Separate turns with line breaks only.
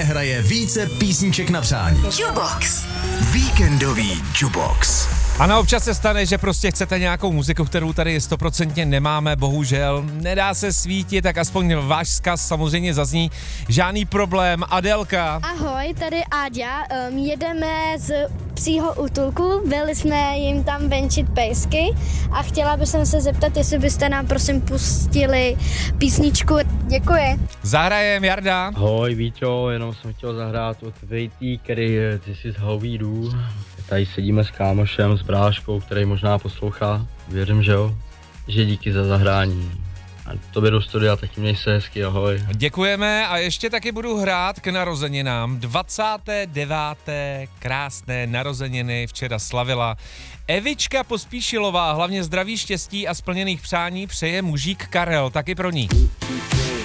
hraje více písniček na přání.
Jukebox.
Víkendový Jukebox.
Ano, občas se stane, že prostě chcete nějakou muziku, kterou tady 100% nemáme, bohužel. Nedá se svítit, tak aspoň váš vzkaz samozřejmě zazní. Žádný problém. Adélka.
Ahoj, tady Áďa. Jedeme z psího útulku, byli jsme jim tam venčit pejsky a chtěla bych se zeptat, jestli byste nám prosím pustili písničku. Děkuji.
Zahrajem, Jarda.
Ahoj Víťo, jenom jsem chtěl zahrát od Vejtý, který ty si z Hovídů. Tady sedíme s kámošem, s bráškou, který možná poslouchá. Věřím, že jo. Že díky za zahrání. A tobě do studia, taky měj se hezky, ahoj.
Děkujeme a ještě taky budu hrát k narozeninám. 29. krásné narozeniny včera slavila Evička Pospíšilová, hlavně zdraví, štěstí a splněných přání přeje mužík Karel, taky pro ní.